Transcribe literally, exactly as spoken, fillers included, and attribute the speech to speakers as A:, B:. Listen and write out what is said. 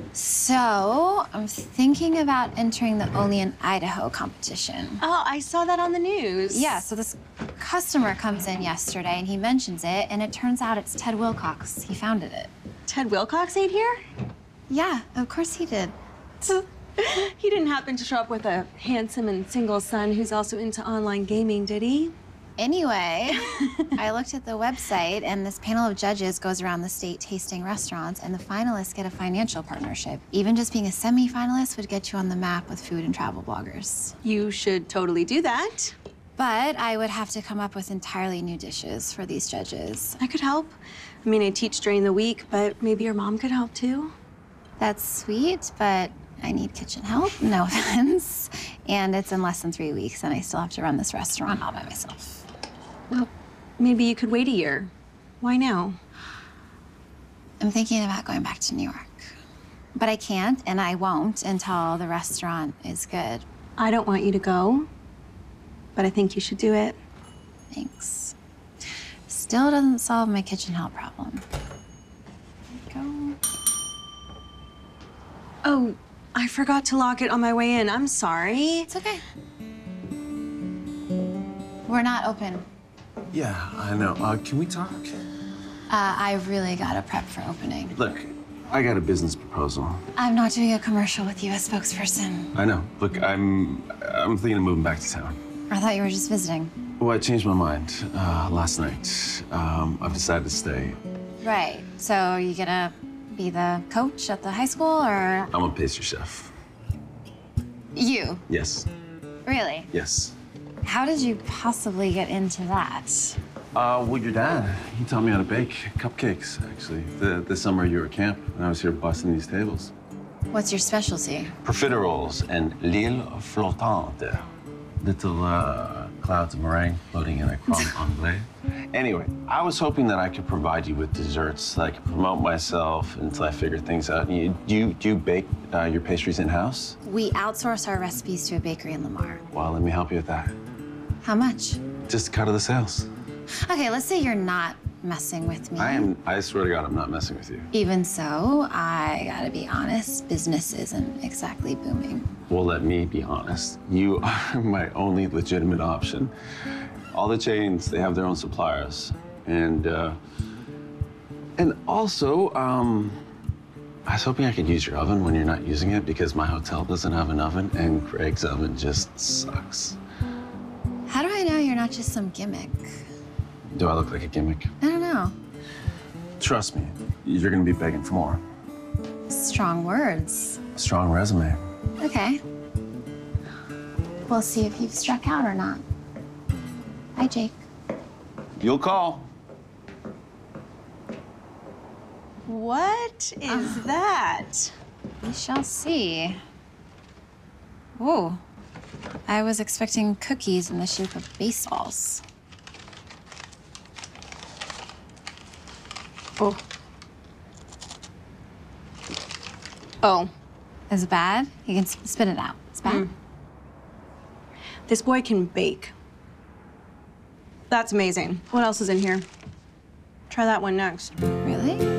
A: So, I'm thinking about entering the Only in Idaho competition.
B: Oh, I saw that on the news.
A: Yeah, so this customer comes in yesterday and he mentions it, and it turns out it's Ted Wilcox. He founded it.
B: Ted Wilcox ate here?
A: Yeah, of course he did.
B: He didn't happen to show up with a handsome and single son who's also into online gaming, did he?
A: Anyway, I looked at the website, and this panel of judges goes around the state tasting restaurants, and the finalists get a financial partnership. Even just being a semi-finalist would get you on the map with food and travel bloggers.
B: You should totally do that.
A: But I would have to come up with entirely new dishes for these judges.
B: I could help. I mean, I teach during the week, but maybe your mom could help too.
A: That's sweet, but I need kitchen help, no offense. And it's in less than three weeks, and I still have to run this restaurant all by myself.
B: Well, maybe you could wait a year. Why now?
A: I'm thinking about going back to New York. But I can't, and I won't until the restaurant is good.
B: I don't want you to go, but I think you should do it.
A: Thanks. Still doesn't solve my kitchen help problem. Go.
B: Oh, I forgot to lock it on my way in. I'm sorry.
A: It's okay. We're not open.
C: Yeah, I know. Uh, can we talk?
A: Uh, I really gotta prep for opening.
C: Look, I got a business proposal.
A: I'm not doing a commercial with you as spokesperson.
C: I know. Look, I'm I'm thinking of moving back to town.
A: I thought you were just visiting.
C: Well, I changed my mind uh, last night. Um, I've decided to stay.
A: Right. So are you gonna be the coach at the high school, or?
C: I'm a pastry chef.
A: You?
C: Yes.
A: Really?
C: Yes.
A: How did you possibly get into that?
C: Uh, well, your dad, he taught me how to bake cupcakes, actually. The, the summer you were at camp, and I was here busting these tables.
A: What's your specialty?
C: Profiteroles and l'île flottante. Little uh, clouds of meringue floating in a creme anglaise. Anyway, I was hoping that I could provide you with desserts so I could promote myself until I figure things out. You, do, you, do you bake uh, your pastries in-house?
A: We outsource our recipes to a bakery in Lamar.
C: Well, let me help you with that.
A: How much?
C: Just a cut of the sales.
A: Okay, let's say you're not messing with me.
C: I am, I swear to God, I'm not messing with you.
A: Even so, I gotta be honest, business isn't exactly booming.
C: Well, let me be honest. You are my only legitimate option. All the chains, they have their own suppliers. And, uh, and also, um, I was hoping I could use your oven when you're not using it because my hotel doesn't have an oven and Greg's oven just sucks.
A: How do I know you're not just some gimmick?
C: Do I look like a gimmick?
A: I don't know.
C: Trust me, you're gonna be begging for more.
A: Strong words.
C: A strong resume.
A: Okay. We'll see if you've struck out or not. Hi, Jake.
C: You'll call.
B: What is that?
A: We shall see. Whoa. I was expecting cookies in the shape of baseballs.
B: Oh. Oh.
A: Is it bad? You can sp spit it out. It's bad?
B: Mm. This boy can bake. That's amazing. What else is in here? Try that one next.
A: Really?